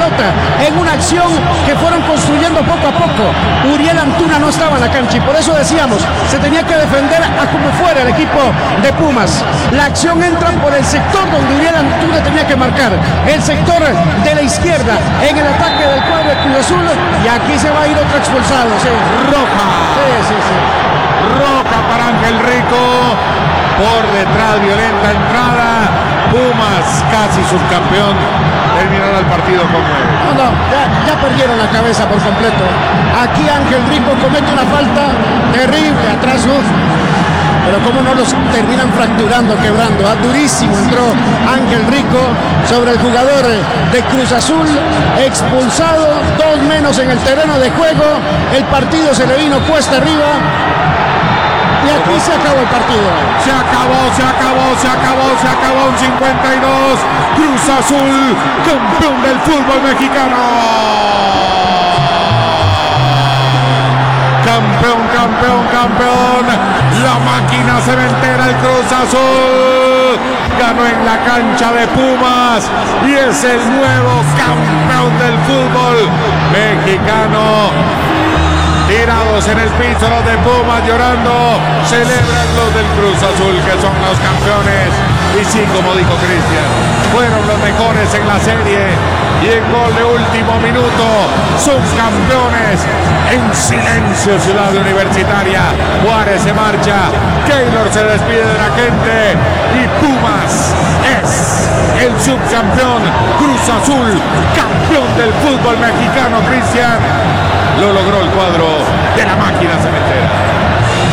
pelota en una acción que fueron construyendo poco a poco. Uriel Antuna no estaba en la cancha y por eso decíamos, se tenía que defender a como fuera el equipo de Pumas. La acción entra por el sector donde Uriel Antuna tenía que marcar, el sector de la izquierda en el ataque del cuadro de Cruz Azul, y aquí se va a ir otro expulsado. Sí. Roja. Sí. Roja para Ángel Rico. Por detrás, violenta entrada. Pumas, casi subcampeón, terminará el partido con 9. No, ya perdieron la cabeza por completo. Aquí Ángel Rico comete una falta terrible, atraso. Pero cómo no los terminan fracturando, quebrando. Durísimo entró Ángel Rico sobre el jugador de Cruz Azul, expulsado, 2 menos en el terreno de juego. El partido se le vino cuesta arriba. Y aquí se acabó el partido. Se acabó un 52. Cruz Azul, campeón del fútbol mexicano. Campeón. La máquina cementera, el Cruz Azul, ganó en la cancha de Pumas y es el nuevo campeón del fútbol mexicano. Tirados en el piso los de Pumas llorando, celebran los del Cruz Azul que son los campeones. Y sí, como dijo Cristian, fueron los mejores en la serie y en gol de último minuto son campeones. En silencio, Ciudad Universitaria. Juárez se marcha, Keylor se despide de la gente y Pumas es el subcampeón. Cruz Azul, campeón del fútbol mexicano, Cristian. Lo logró el cuadro de la máquina cementera.